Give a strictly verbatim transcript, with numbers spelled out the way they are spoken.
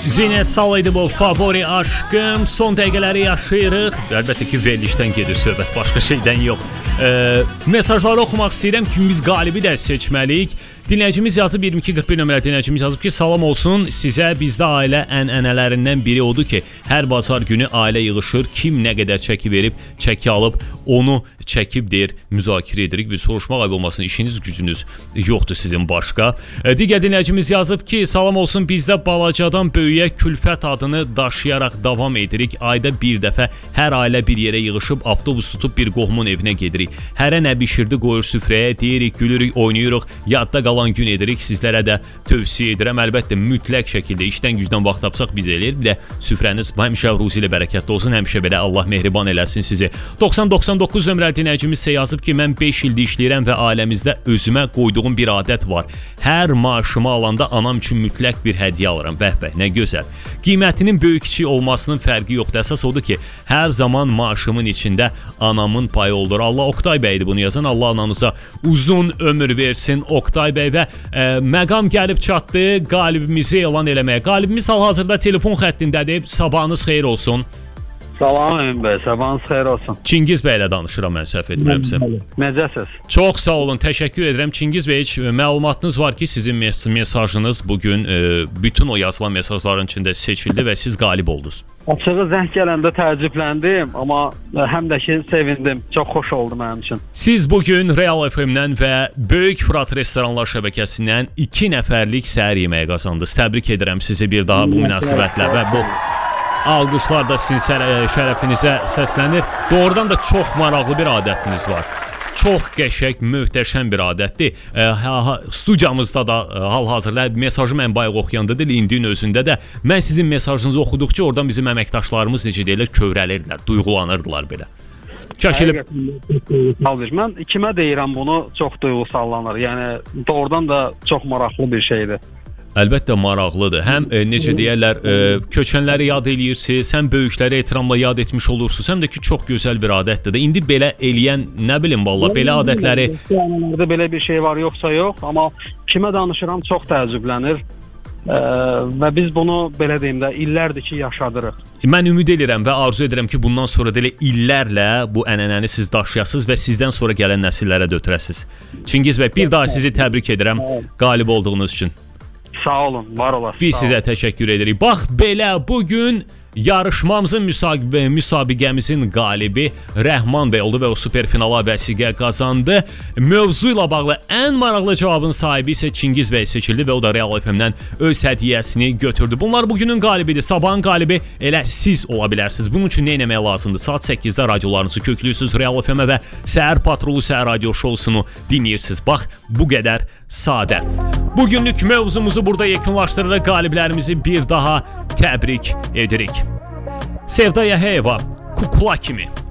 Zinət Sal idi bu favori aşkım. Son dəqiqələri yaşayırıq. Əlbəttə ki, verilişdən gedir söhbət, başqa şeydən yox. E, mesajları oxumaq istəyirəm ki, biz qalibi də seçməliyik. Dinləyicimiz yazıb iyirmi iki qırx bir nömrəli dinləyicimiz yazıb ki, salam olsun sizə, bizdə ailə ənənələrindən biri odur ki, hər bazar günü ailə yığışır, kim nə qədər çəki verib, çəki alıb, onu çəkib deyir, müzakirə edirik. Bir soruşmaq ayıb olmasın, işiniz gücünüz yoxdur sizin başqa. E, digər dinləyicimiz yazıb ki, salam olsun, bizdə balacadan böyüyə külfət adını daşıyaraq davam edirik. Ayda bir dəfə hər ailə bir yerə yığışıb, avtobus tutub bir qohumun evinə gedirik. Hərə nə bişirdi qoyur süfrəyə, deyirik, gülürük, oynayırıq, yadda qalan gün edirik. Sizlərə də tövsiyə edirəm. Əlbəttə mütləq şəkildə işdən gücdən vaxt tapsaq biz eləyir. Bir də süfrəniz həmişə ruzi ilə bərəkətli olsun. Həmişə belə Allah mehriban eləsin sizi. doxsan doxsan doqquz nömrəli dinləyicimiz isə yazıb ki, mən beş ildir işləyirəm və ailəmizdə özümə qoyduğum bir adət var. Hər maaşımı alanda anam üçün mütləq bir hədiyyə alıram. Bəh-bəh, nə gözəl. Qiymətinin böyük-kiçik olmasının fərqi yoxdur. Əsas odur ki, hər zaman maaşımın içində anamın payı olur. Allah Oktay bəydir bunu yazan. Allah ananıza uzun ömür versin Oktay bəy və e, məqam gəlib çatdı qalibimizi elan eləməyə. Qalibimiz hal-hazırda telefon xəttindədir. Sabahınız xeyir olsun. Salam Emin bəy, sabahınız xeyir olsun. Çingiz bəylə danışıram, mən səhv etmirəmsə. Necəsiz? Çox sağ olun, təşəkkür edirəm. Çingiz bəy, heç məlumatınız var ki, sizin mes mesajınız bugün e, bütün o yazılan mesajların içində seçildi və siz qalib oldunuz. Açığı zəng gələndə təəccübləndim, amma həm də ki sevindim. Çox xoş oldu mənim üçün. Siz bugün Real F M-dən və Böyük Fırat Restoranlar şəbəkəsindən iki nəfərlik səhər yeməyi qazandınız. Təbrik edirəm sizi bir daha bu münasibətlə və bu alqışlar da sizin şərəfinizə səslənir. Doğrudan da çox maraqlı bir adətiniz var. Çox qəşəng, möhtəşəm bir adətdir. E, studiyamızda da e, hal-hazırda mesajı mən bayaq oxuyanda da indiyin özündə də mən sizin mesajınızı oxuduqca oradan bizim əməkdaşlarımız necə deyirlər, kövrəlirdilər, duyğulanırdılar belə. Çəkilib. Mən kimə deyirəm bunu, çox duyğusallanır. Yəni doğrudan da çox maraqlı bir şeydir. Əlbəttə maraqlıdır. Həm e, necə deyərlər, e, köçənləri yad eləyirsiniz, həm böyükləri ehtiramla yad etmiş olursunuz, həm də ki çox gözəl bir adətdir. İndi belə eləyən, nə bilim valla, belə adətləri Burada belə bir şey var yoxsa yox, amma kimə danışıram çox təəccüblənir. Ə, və biz bunu belə deyim də illərdir ki yaşadırıq. Mən ümid edirəm və arzu edirəm ki bundan sonra da elə illərlə bu ənənəni siz daşıyasınız və sizdən sonra gələn nəsillərə də ötürəsiniz. Çingiz bəy, bir daha sizi təbrik edirəm qalib olduğunuz üçün. Sağ olun, var olasın. Biz sizə təşəkkür edirik. Bax belə bugün yarışmamızın müsabiqə, müsabiqəmizin qalibi Rəhman bəy oldu və o superfinala vəsiqə qazandı. Mövzu ilə bağlı ən maraqlı cavabın sahibi isə Çingiz bəy seçildi və o da Real F M-dən öz hədiyyəsini götürdü. Bunlar bugünün qalibidir. Sabahın qalibi elə siz ola bilərsiniz. Bunun üçün nə etmək lazımdır? Saat səkkizdə radiolarınızı köklüyürsünüz Real F M-ə və Səhər Patrolu Səhər Radio Şousunu dinləyirsiniz. Bax, bu qədər sadə. Bugünlük mövzumuzu burada yekunlaşdırırıq. Qaliblərimizi bir daha təbrik edirik. Sevda Yahəyeva, Kukla kimi.